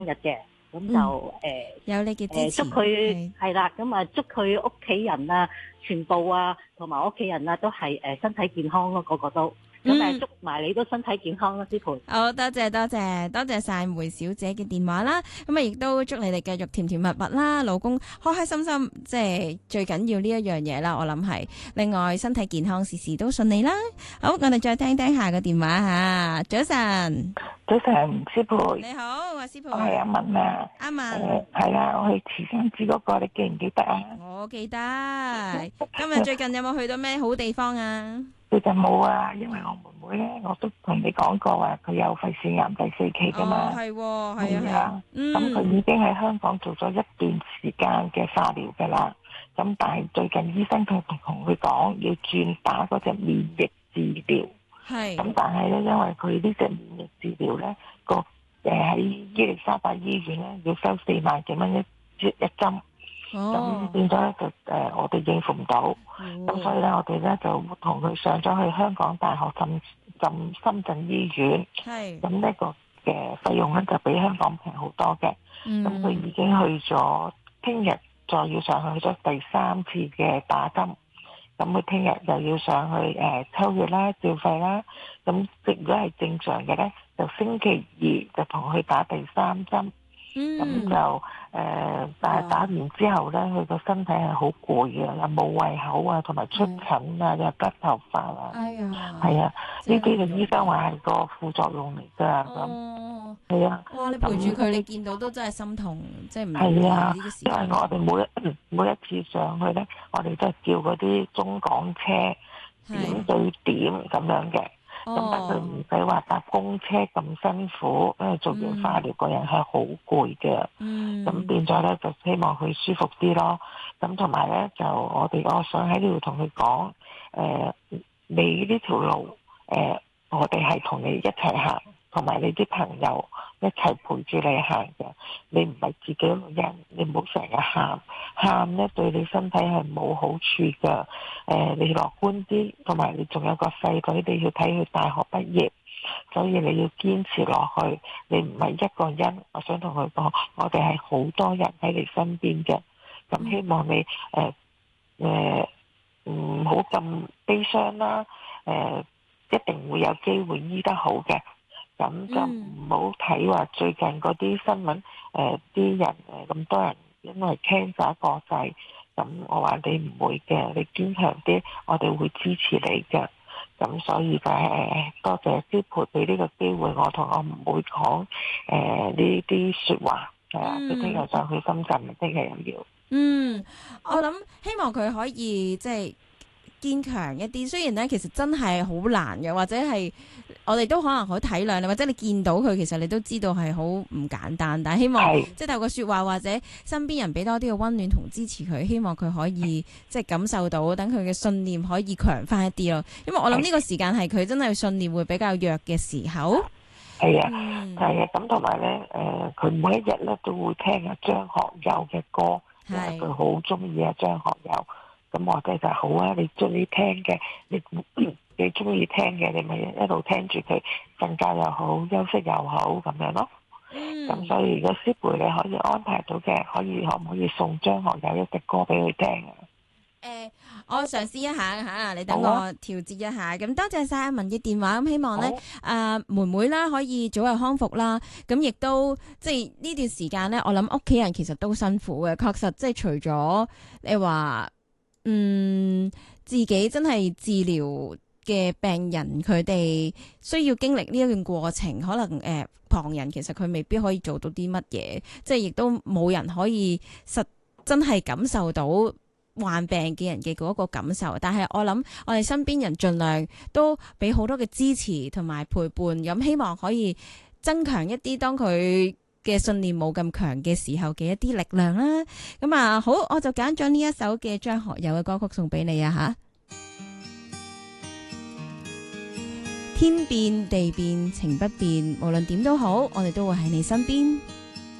日嘅，咁就有你嘅支持， 祝佢係係啦，咁啊祝佢屋企人啊，全部啊，同埋屋企人啊，都係身體健康咯，個個都。咁嗯。 祝埋你都身體健康啦，師培。 好，多謝多謝多謝晒梅小姐嘅電話啦，咁啊亦都祝你哋繼續甜甜蜜蜜啦，老公開開心心，即係最緊要呢一樣嘢啦，我諗係。另外身體健康，事事都順利啦。好，我哋再聽聽下個電話吓，早晨， 早晨，師培， 你好，我係師我係阿培， 文啊。 阿文， 係啊，我去慈山寺嗰個，你記唔記得啊？ 我記得。今日最近有冇去到咩好地方啊？ 最近冇啊，因為我妹妹咧，我都同你講過話，佢有肺腺癌第4期噶嘛。 係喎，係啊，係啊， 係啊，咁佢已經喺香港做咗一段時間嘅化療噶啦。咁但係最近醫生佢同佢講要轉打嗰隻免疫治療。 係。 咁但係咧，因為佢呢隻免疫治療咧，喺伊利沙伯醫院咧要收4萬幾蚊一針。咁變咗咧就我哋應付唔到，咁所以咧我哋咧就同佢上咗去香港大學深圳醫院，咁呢個嘅費用咧就比香港平好多嘅，咁佢已經去咗，聽日再要上去咗第3次嘅打針，咁佢聽日又要上去抽血啦、照肺啦，咁如果係正常嘅咧，就星期2就同佢打第3針。咁就但係打完之後咧，佢個身體係好攰啊，又冇胃口啊，同埋出疹啊，又甩頭髮啊。 哎呀， 係啊，呢啲嘅醫生話係個副作用嚟㗎。 哦， 係啊。 哇！你陪住佢，你見到都真係心痛，即係唔係啊， 呢啲時因為間。 我哋每一次上去咧，我哋都係叫嗰啲中港車點對點咁樣嘅。咁但佢唔使話搭公車咁辛苦，因為做完化療個人係好攰嘅。咁變咗咧就希望佢舒服啲咯。咁同埋咧就我想喺呢度同佢講，你呢條路我哋係同你一齊行，同埋你啲朋友一齊陪住你行嘅。你唔係自己一個人，你唔好成日喊咧對你身體係冇好處㗎。你樂觀啲，同埋你仲有個細女，你要睇佢大學畢業，所以你要堅持落去。你唔係一個人，我想同佢講，我哋係好多人喺你身邊嘅。咁希望你唔好咁悲傷啦。一定會有機會醫得好嘅。咁就唔好睇話最近嗰啲新聞，啲人咁多人因為 cancer 過世。咁我話你唔會嘅，你堅強啲，我哋會支持你嘅。咁所以就多謝師培俾呢個機會，我同我妹講呢啲說話。係啊，佢聽日上去深圳，聽日又要。 我諗希望佢可以即係堅強一啲。雖然咧，其實真係好難嘅，或者係我哋都可能好體諒你，或者你見到佢，其實你都知道係好唔簡單。但係希望即係透過說話或者身邊人俾多啲嘅溫暖同支持佢，希望佢可以即係感受到，等佢嘅信念可以強翻一啲咯。因為我諗呢個時間係佢真係信念會比較弱嘅時候。 係啊，係啊，咁同埋咧，佢每一日咧都會聽阿張學友嘅歌，因為佢好中意阿張學友。咁我哋就好啊，你中意聽嘅，你中意聽嘅，你咪一路聽住佢，瞓覺又好，休息又好，咁樣咯。咁所以如果師培你可以安排到嘅，可唔可以送張學友一隻歌俾佢聽啊？ 我嘗試一下吓，你等我調節一下。咁多謝晒阿文嘅電話，咁希望咧妹妹啦可以早日康復啦。咁亦都即係呢段時間咧，我諗屋企人其實都辛苦嘅。確實即係除咗你話自己真係治療嘅病人，佢哋需要經歷呢一段過程，可能旁人其實佢未必可以做到啲乜嘢，即係亦都冇人可以真係感受到患病嘅人嘅嗰個感受。但係我諗我哋身邊人盡量都俾好多嘅支持同埋陪伴，咁希望可以增強一啲當佢嘅信念冇咁強嘅時候嘅一啲力量啦。咁啊好，我就揀咗呢一首嘅張學友嘅歌曲送俾你啊吓。天變地變情不變，無論點都好，我哋都會喺你身邊。